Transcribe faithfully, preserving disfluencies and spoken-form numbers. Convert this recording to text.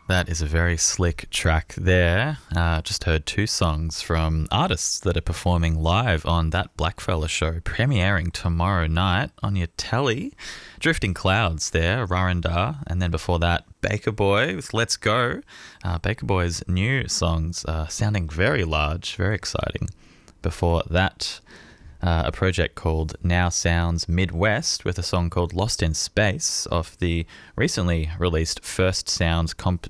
That is a very slick track there. Uh, just heard two songs from artists that are performing live on That Blackfella Show, premiering tomorrow night on your telly. Drifting Clouds there, Rarandar, and then before that, Baker Boy with Let's Go. Uh, Baker Boy's new songs uh, sounding very large, very exciting. Before that, Uh, a project called Now Sounds Midwest with a song called Lost in Space off the recently released First Sounds comp-